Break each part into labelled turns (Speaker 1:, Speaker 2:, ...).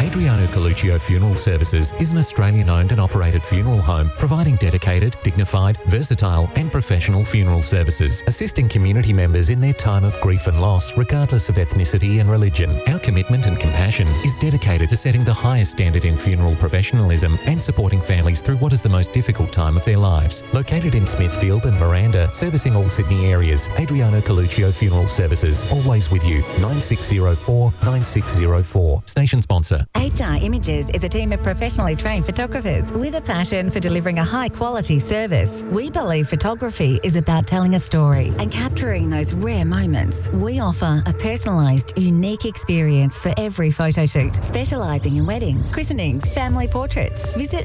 Speaker 1: Adriano Coluccio Funeral Services is an Australian-owned and operated funeral home providing dedicated, dignified, versatile and professional funeral services, assisting community members in their time of grief and loss regardless of ethnicity and religion. Our commitment and compassion is dedicated to setting the highest standard in funeral professionalism and supporting families through what is the most difficult time of their lives. Located in Smithfield and Miranda, servicing all Sydney areas, Adriano Coluccio Funeral Services, always with you. 9604 9604. Station sponsor.
Speaker 2: HR Images is a team of professionally trained photographers with a passion for delivering a high-quality service. We believe photography is about telling a story and capturing those rare moments. We offer a personalised, unique experience for every photo shoot, specialising in weddings, christenings, family portraits. Visit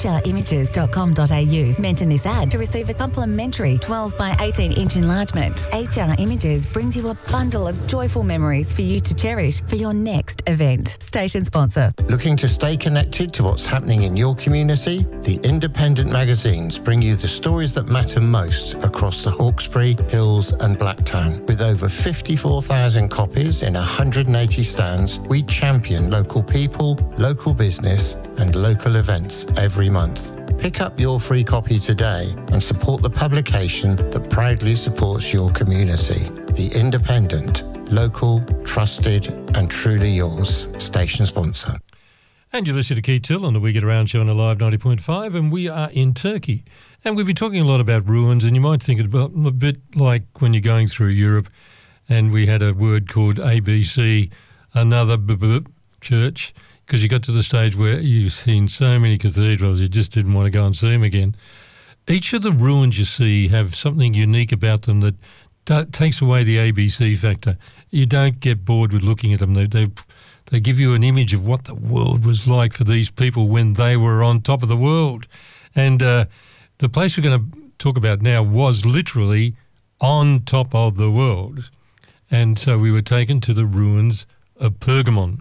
Speaker 2: hrimages.com.au. Mention this ad to receive a complimentary 12 by 18-inch enlargement. HR Images brings you a bundle of joyful memories for you to cherish for your next event. Station sponsor.
Speaker 3: Looking to stay connected to what's happening in your community? The independent magazines bring you the stories that matter most across the Hawkesbury, Hills and Blacktown. With over 54,000 copies in 180 stands, we champion local people, local business and local events every month. Pick up your free copy today and support the publication that proudly supports your community. The Independent. Local, trusted and truly yours. Station sponsor.
Speaker 4: And you listen to Keith Till on the We Get Around show on Alive 90.5, and we are in Turkey. And we've been talking a lot about ruins, and you might think about a bit like when you're going through Europe and we had a word called ABC, another church, because you got to the stage where you've seen so many cathedrals you just didn't want to go and see them again. Each of the ruins you see have something unique about them that takes away the ABC factor. You don't get bored with looking at them. They give you an image of what the world was like for these people when they were on top of the world. And the place we're going to talk about now was literally on top of the world. And so we were taken to the ruins of Pergamon.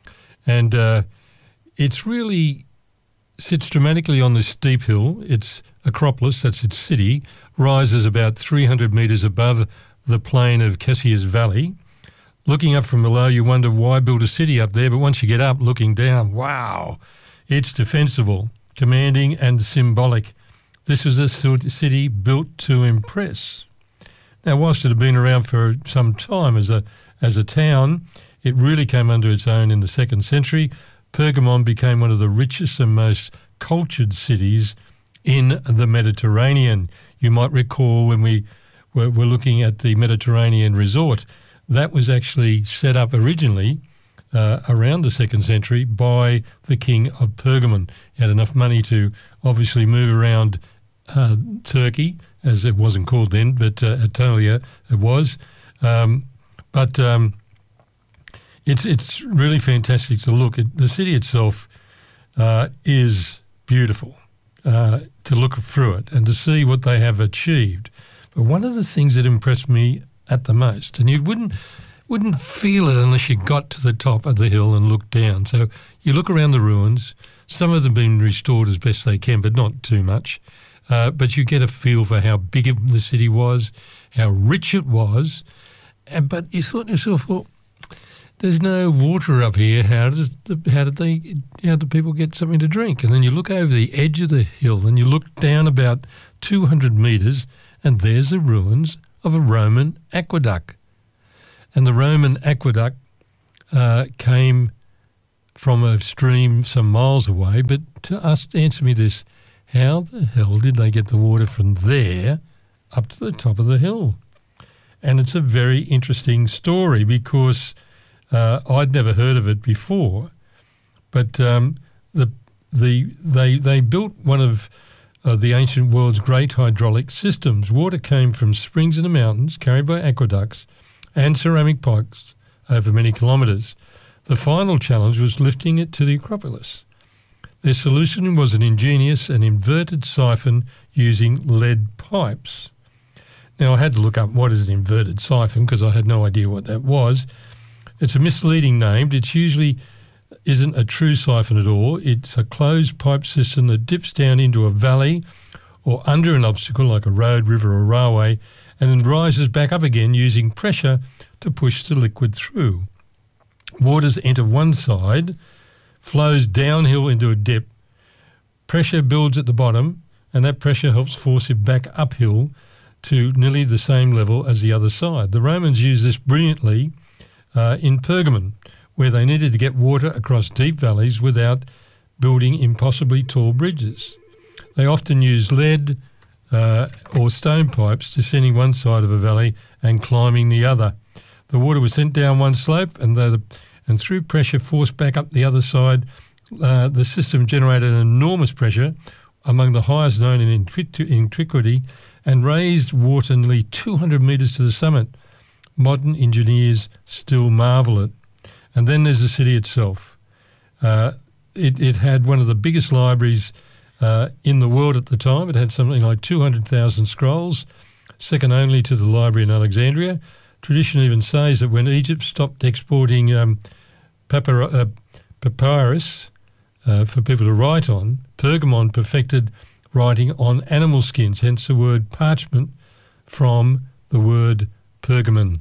Speaker 4: And it's really sits dramatically on this steep hill. Its Acropolis, that's its city, rises about 300 metres above the plain of Cassius Valley. Looking up from below, you wonder why build a city up there, but once you get up looking down, wow, it's defensible, commanding and symbolic. This was a city built to impress. Now, whilst it had been around for some time as a town, it really came under its own in the 2nd century. Pergamon became one of the richest and most cultured cities in the Mediterranean. You might recall when we were looking at the Mediterranean resort, that was actually set up originally around the 2nd century by the king of Pergamon. He had enough money to obviously move around Turkey, as it wasn't called then, but Anatolia it was. It's really fantastic to look at. The city itself is beautiful to look through it and to see what they have achieved. But one of the things that impressed me at the most, and you wouldn't feel it unless you got to the top of the hill and looked down. So you look around the ruins. Some of them have been restored as best they can, but not too much. But you get a feel for how big the city was, how rich it was. But you thought to yourself, well, there's no water up here. How do people get something to drink? And then you look over the edge of the hill and you look down about 200 metres and there's the ruins of a Roman aqueduct. And the Roman aqueduct came from a stream some miles away. But answer me this, how the hell did they get the water from there up to the top of the hill? And it's a very interesting story because I'd never heard of it before, but they built one of the ancient world's great hydraulic systems. Water came from springs in the mountains, carried by aqueducts and ceramic pipes over many kilometres. The final challenge was lifting it to the Acropolis. Their solution was an ingenious and inverted siphon using lead pipes. Now, I had to look up what is an inverted siphon because I had no idea what that was. It's a misleading name. It usually isn't a true siphon at all. It's a closed pipe system that dips down into a valley or under an obstacle like a road, river or railway and then rises back up again using pressure to push the liquid through. Waters enter one side flows downhill into a dip. Pressure builds at the bottom, and that pressure helps force it back uphill to nearly the same level as the other side. The Romans used this brilliantly in Pergamon, where they needed to get water across deep valleys without building impossibly tall bridges. They often used lead or stone pipes descending one side of a valley and climbing the other. The water was sent down one slope and through pressure forced back up the other side. The system generated an enormous pressure, among the highest known in antiquity, and raised water nearly 200 metres to the summit. Modern engineers still marvel at. And then there's the city itself. It had one of the biggest libraries in the world at the time. It had something like 200,000 scrolls, second only to the library in Alexandria. Tradition even says that when Egypt stopped exporting papyrus for people to write on, Pergamon perfected writing on animal skins, hence the word parchment from the word Pergamon.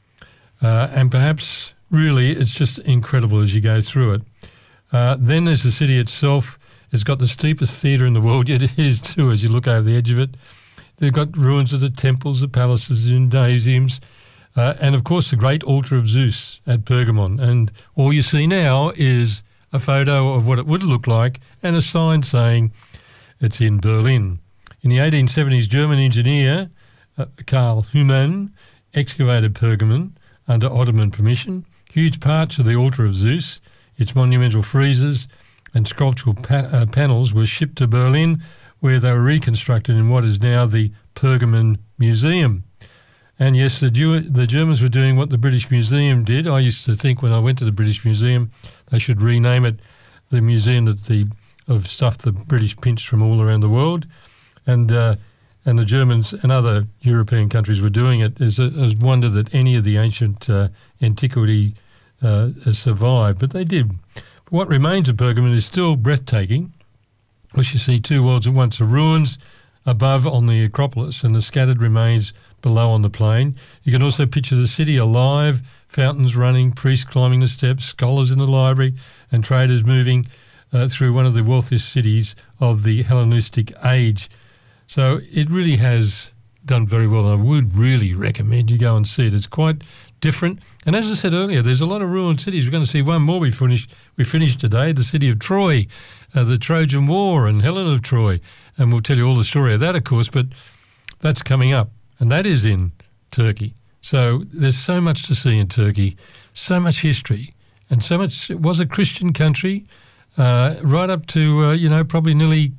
Speaker 4: And perhaps really it's just incredible as you go through it. Then there's the city itself. It's got the steepest theatre in the world, yet it is too as you look over the edge of it. They've got ruins of the temples, the palaces, the gymnasiums, and of course the great altar of Zeus at Pergamon. And all you see now is a photo of what it would look like and a sign saying it's in Berlin. In the 1870s, German engineer Karl Humann excavated Pergamon under Ottoman permission. Huge parts of the altar of Zeus, its monumental friezes and sculptural panels were shipped to Berlin, where they were reconstructed in what is now the Pergamon Museum. And yes, the Germans were doing what the British Museum did. I used to think when I went to the British Museum, they should rename it the Museum of stuff the British pinched from all around the world. And the Germans and other European countries were doing it as a wonder that any of the ancient antiquity survived. But they did. But what remains of Pergamon is still breathtaking. Which you see two worlds at once, the ruins above on the Acropolis and the scattered remains below on the plain. You can also picture the city alive, fountains running, priests climbing the steps, scholars in the library, and traders moving through one of the wealthiest cities of the Hellenistic age. So it really has done very well, and I would really recommend you go and see it. It's quite different. And as I said earlier, there's a lot of ruined cities. We're going to see one more we finished today, the city of Troy, the Trojan War and Helen of Troy. And we'll tell you all the story of that, of course, but that's coming up. And that is in Turkey. So there's so much to see in Turkey, so much history, and so much. It was a Christian country right up to, probably nearly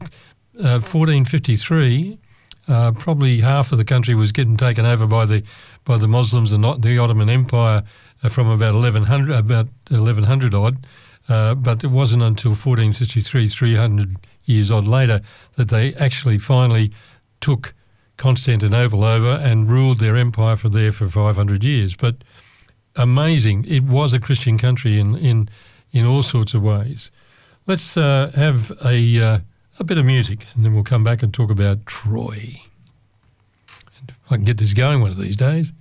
Speaker 4: 1453. Probably half of the country was getting taken over by the Muslims and not the Ottoman Empire from about 1100 odd. But it wasn't until 1453, 300 years odd later, that they actually finally took Constantinople over and ruled their empire for 500 years. But amazing. It was a Christian country in all sorts of ways. Let's have a bit of music, and then we'll come back and talk about Troy. And I can get this going one of these days.